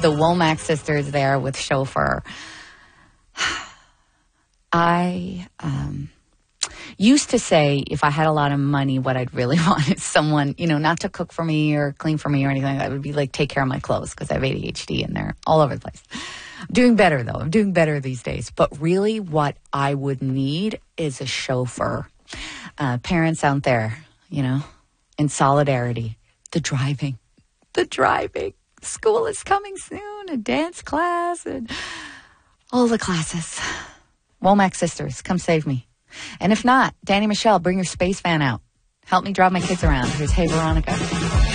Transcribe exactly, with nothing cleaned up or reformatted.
the Womack sisters there with chauffeur. I um, used to say if I had a lot of money, what I'd really want is someone, you know, not to cook for me or clean for me or anything like that. It would be like take care of my clothes because I have A D H D and they're all over the place. I'm doing better, though. I'm doing better these days. But really what I would need is a chauffeur. Uh, parents out there, you know, in solidarity. The driving. The driving. School is coming soon. A dance class and all the classes. Womack sisters, come save me. And if not, Danny Michelle, bring your space van out. Help me drive my kids around. Here's Hey Veronica.